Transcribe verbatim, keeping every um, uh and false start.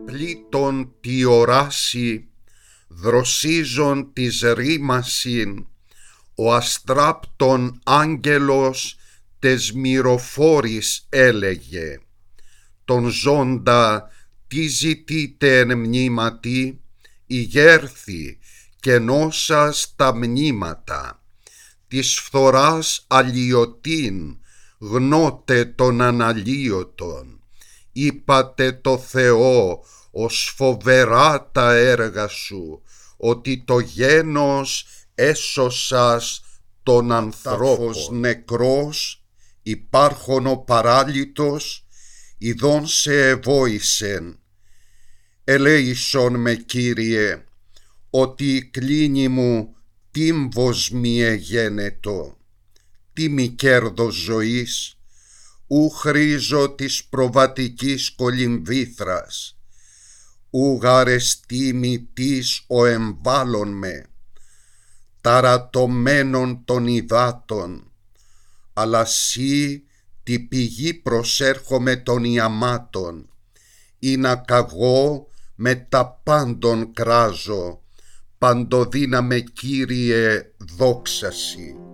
πλήττον τη οράση, δροσίζον της ρήμασιν, ο αστράπτον άγγελος τες μυροφόρης έλεγε, τον ζώντα τι ζητείτε εν μνήματι, ηγέρθη και νόσας τα μνήματα, της φθοράς αλλοιωτήν, γνώτε τον αναλύωτον, είπατε το Θεό ως φοβερά τα έργα σου, ότι το γένος έσωσας των ανθρώπων. Νεκρός υπάρχον ο παράλυτος, ειδών σε εβόησεν. Ελέησον με, Κύριε, ότι η κλίνη μου τύμβος μη εγένετο, τι μη κέρδος ζωής, ου χρήζω της προβατικής κολυμβήθρας, ου γαρεστή μητής ο εμβάλλον με, ταρατωμένων των υδάτων, αλλά σύ τη πηγή προσέρχομαι των ιαμάτων, ή να καγώ με τα πάντων κράζω, παντοδύναμε Κύριε δόξαση.